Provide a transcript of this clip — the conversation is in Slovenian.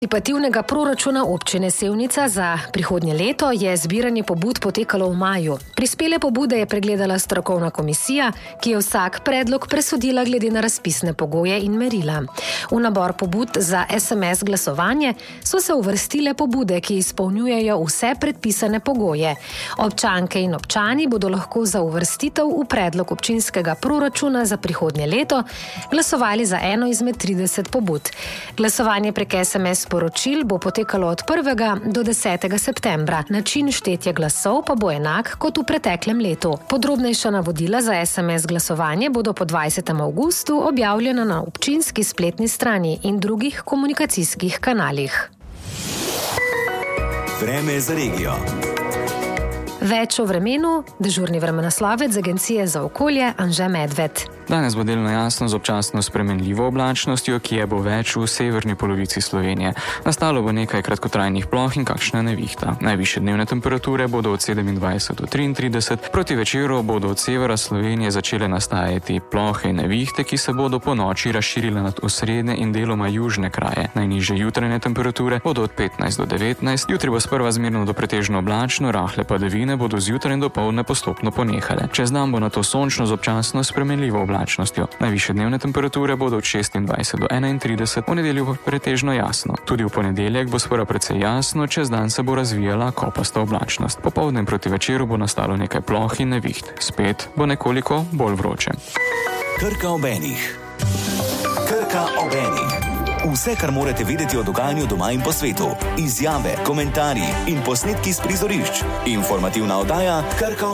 Participativnega proračuna občine Sevnica za prihodnje leto je zbiranje pobud potekalo v maju. Prispele pobude je pregledala strokovna komisija, ki je vsak predlog presodila glede na razpisne pogoje in merila. V nabor pobud za SMS glasovanje so se uvrstile pobude, ki izpolnjujejo vse predpisane pogoje. Občanke in občani bodo lahko za uvrstitev v predlog občinskega proračuna za prihodnje leto glasovali za eno izmed 30 pobud. Glasovanje prek SMS poročil bo potekalo od 1. do 10. septembra. Način štetja glasov pa bo enak kot v preteklem letu. Podrobnejša navodila za SMS glasovanje bodo po 20. avgustu objavljena na občinski spletni strani in drugih komunikacijskih kanalih. Vreme za regijo. Več o vremenu, dežurni vremenoslovec z Agencije za okolje Anže Medved. Danes bo delno jasno z občasno spremenljivo oblačnostjo, ki je bo več v severni polovici Slovenije. Nastalo bo nekaj kratkotrajnih ploh in kakšna nevihta. Najvišje dnevne temperature bodo od 27 do 33, proti večeru bodo od severa Slovenije začele nastajati plohe in nevihte, ki se bodo po noči razširile nad osrednje in deloma južne kraje. Najnižje jutranje temperature bodo od 15 do 19, jutri bo sprva zmerno do pretežno oblačno, rahle padavine bodo zjutraj in dopoldne postopno ponehale. Čez dan bo nato sončno z občasno spremenljivo oblačnostjo. Najvišje dnevne temperature bodo od 26 do 31, v nedeljo bo pretežno jasno. Tudi v ponedeljek bo sprva precej jasno, čez dan se bo razvijala kopasta oblačnost. Popoldne proti večeru bo nastalo nekaj ploh in neviht. Spet bo nekoliko bolj vroče. Krka ob enih. Krka ob enih. Vse, kar morate vedeti o dogajanju doma in po svetu. Izjave, komentarji in posnetki s prizorišč. Informativna oddaja Krka